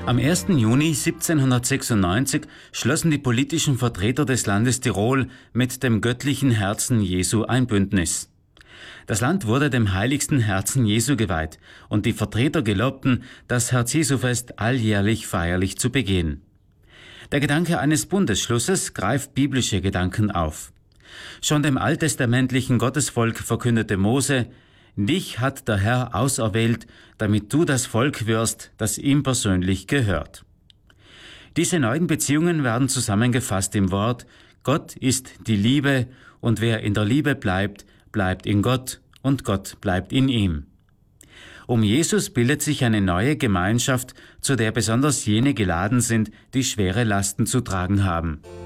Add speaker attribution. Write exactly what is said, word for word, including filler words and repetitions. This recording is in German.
Speaker 1: Am ersten Juni siebzehnhundertsechsundneunzig schlossen die politischen Vertreter des Landes Tirol mit dem göttlichen Herzen Jesu ein Bündnis. Das Land wurde dem heiligsten Herzen Jesu geweiht und die Vertreter gelobten, das Herz-Jesu-Fest alljährlich feierlich zu begehen. Der Gedanke eines Bundesschlusses greift biblische Gedanken auf. Schon dem alttestamentlichen Gottesvolk verkündete Mose: Dich hat der Herr auserwählt, damit du das Volk wirst, das ihm persönlich gehört. Diese neuen Beziehungen werden zusammengefasst im Wort: Gott ist die Liebe, und wer in der Liebe bleibt, bleibt in Gott, und Gott bleibt in ihm. Um Jesus bildet sich eine neue Gemeinschaft, zu der besonders jene geladen sind, die schwere Lasten zu tragen haben.